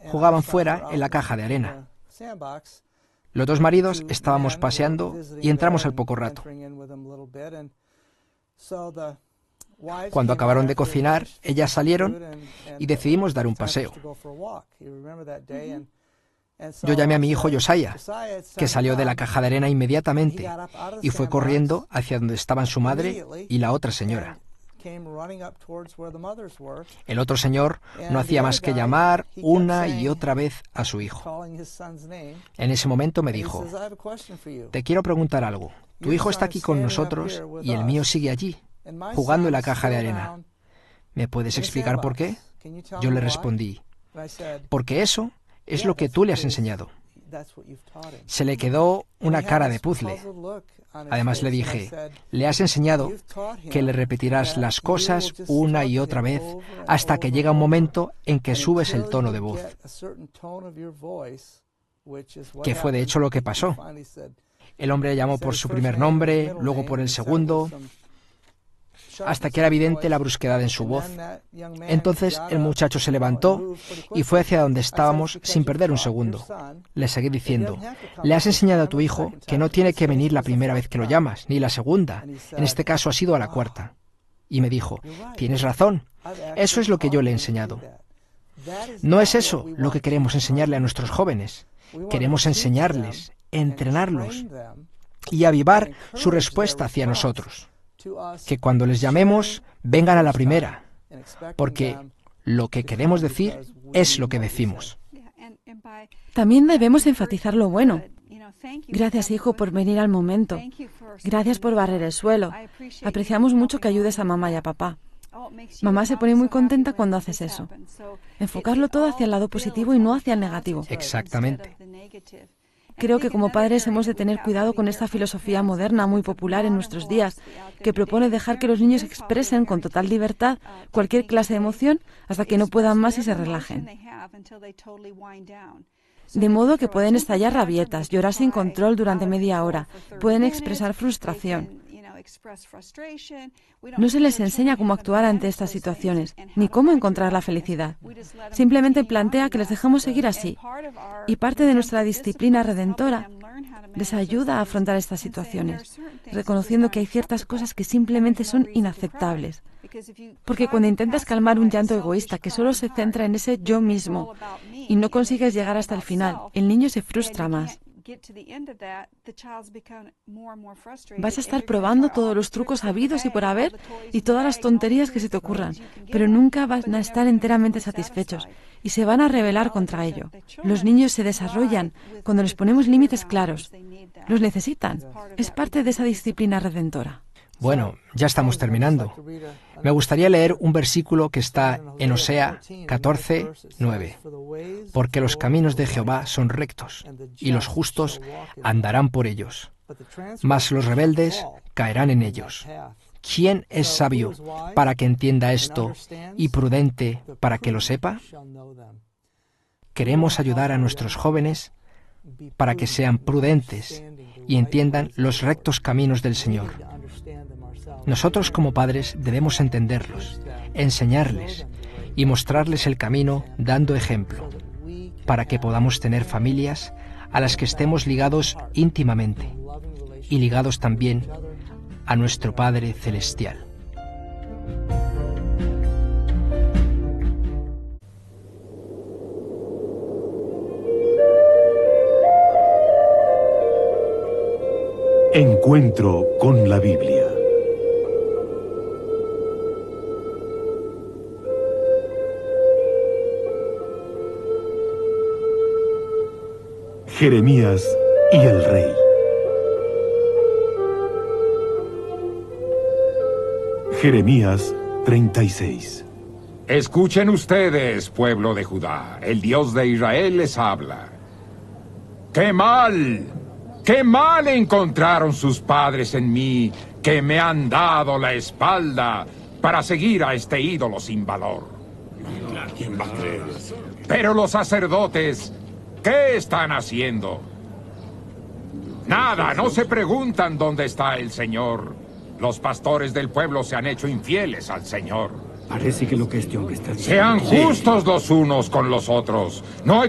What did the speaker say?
jugaban fuera en la caja de arena. Los dos maridos estábamos paseando y entramos al poco rato. Cuando acabaron de cocinar, ellas salieron y decidimos dar un paseo. Yo llamé a mi hijo Josiah, que salió de la caja de arena inmediatamente y fue corriendo hacia donde estaban su madre y la otra señora. El otro señor no hacía más que llamar una y otra vez a su hijo. En ese momento me dijo: te quiero preguntar algo. Tu hijo está aquí con nosotros y el mío sigue allí, jugando en la caja de arena. ¿Me puedes explicar por qué? Yo le respondí: porque eso es lo que tú le has enseñado. Se le quedó una cara de puzzle. Además le dije: le has enseñado que le repetirás las cosas una y otra vez hasta que llega un momento en que subes el tono de voz. Que fue de hecho lo que pasó. El hombre llamó por su primer nombre, luego por el segundo, hasta que era evidente la brusquedad en su voz. Entonces el muchacho se levantó y fue hacia donde estábamos sin perder un segundo. Le seguí diciendo: le has enseñado a tu hijo que no tiene que venir la primera vez que lo llamas, ni la segunda. En este caso ha sido a la cuarta. Y me dijo: tienes razón, eso es lo que yo le he enseñado. No es eso lo que queremos enseñarle a nuestros jóvenes. Queremos enseñarles, entrenarlos y avivar su respuesta hacia nosotros. Que cuando les llamemos, vengan a la primera, porque lo que queremos decir es lo que decimos. También debemos enfatizar lo bueno. Gracias, hijo, por venir al momento. Gracias por barrer el suelo. Apreciamos mucho que ayudes a mamá y a papá. Mamá se pone muy contenta cuando haces eso. Enfocarlo todo hacia el lado positivo y no hacia el negativo. Exactamente. Creo que como padres hemos de tener cuidado con esta filosofía moderna muy popular en nuestros días, que propone dejar que los niños expresen con total libertad cualquier clase de emoción hasta que no puedan más y se relajen. De modo que pueden estallar rabietas, llorar sin control durante media hora, pueden expresar frustración. No se les enseña cómo actuar ante estas situaciones, ni cómo encontrar la felicidad. Simplemente plantea que les dejamos seguir así. Y parte de nuestra disciplina redentora les ayuda a afrontar estas situaciones, reconociendo que hay ciertas cosas que simplemente son inaceptables. Porque cuando intentas calmar un llanto egoísta que solo se centra en ese yo mismo y no consigues llegar hasta el final, el niño se frustra más. Vas a estar probando todos los trucos habidos y por haber y todas las tonterías que se te ocurran, pero nunca van a estar enteramente satisfechos y se van a rebelar contra ello. Los niños se desarrollan cuando les ponemos límites claros. Los necesitan. Es parte de esa disciplina redentora. Bueno, ya estamos terminando. Me gustaría leer un versículo que está en Osea 14, 9. Porque los caminos de Jehová son rectos, y los justos andarán por ellos, mas los rebeldes caerán en ellos. ¿Quién es sabio para que entienda esto y prudente para que lo sepa? Queremos ayudar a nuestros jóvenes para que sean prudentes y entiendan los rectos caminos del Señor. Nosotros como padres debemos entenderlos, enseñarles y mostrarles el camino dando ejemplo, para que podamos tener familias a las que estemos ligados íntimamente y ligados también a nuestro Padre Celestial. Encuentro con la Biblia. Jeremías y el rey. Jeremías 36. Escuchen ustedes, pueblo de Judá, el Dios de Israel les habla. ¡Qué mal! ¡Qué mal encontraron sus padres en mí, que me han dado la espalda para seguir a este ídolo sin valor! ¿Quién va a creer? Pero los sacerdotes, ¿qué están haciendo? Nada, no se preguntan dónde está el Señor. Los pastores del pueblo se han hecho infieles al Señor. Parece que lo que este hombre está diciendo... Sean justos los unos con los otros. No